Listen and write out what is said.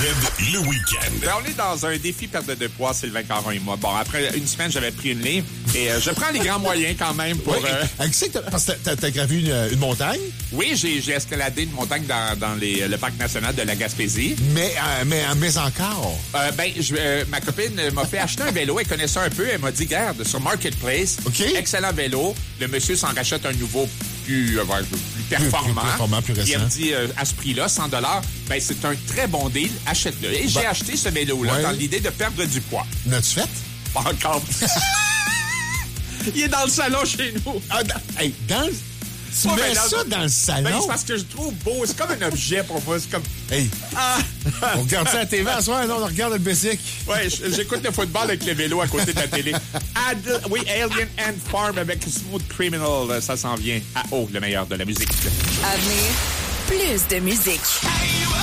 le week-end. Ben, on est dans un défi perte de poids, Sylvain Caron et moi. Bon, après une semaine, j'avais pris une livre et je prends les grands moyens quand même pour... Parce que t'as gravi une montagne? Oui, j'ai escaladé une montagne dans le parc national de la Gaspésie. Mais encore. Ma copine m'a fait acheter un vélo. Elle connaissait un peu. Elle m'a dit, regarde, sur Marketplace, excellent vélo. Le monsieur s'en rachète un nouveau plus performant. Plus récent. Il me dit, à ce prix-là, 100 ben c'est un très bon deal. Achète-le. Et j'ai acheté ce vélo-là dans l'idée de perdre du poids. L'as-tu fait? Pas encore. Il est dans le salon chez nous. Tu mets ça dans le salon? Ben, c'est parce que je trouve beau. C'est comme un objet pour moi. C'est comme... On regarde ça à la TV à soir, non? On regarde le Bessic. Oui, j'écoute le football avec le vélo à côté de la télé. Alien Ant Farm avec Smooth Criminal. Ça s'en vient à haut, le meilleur de la musique. À venir, plus de musique.